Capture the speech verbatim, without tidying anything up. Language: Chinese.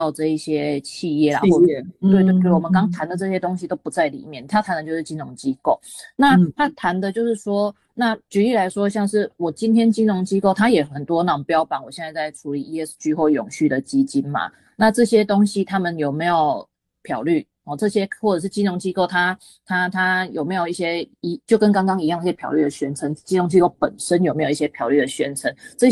到这一些企业啦， 企或业， 对对对，我嗯们刚嗯谈的这些东西都不在里面，他谈的就是金融机构。那嗯他谈的就是说，那举例来说，像是我今天金融机构，它也很多那种标榜，我现在在处理 E S G 或永续的基金嘛，那这些东西他们有没有漂绿？哦，这些或者是金融机构它，它它有没有一些一就跟刚刚一样一些漂绿的宣称？金融机构本身有没有一些漂绿的宣称？这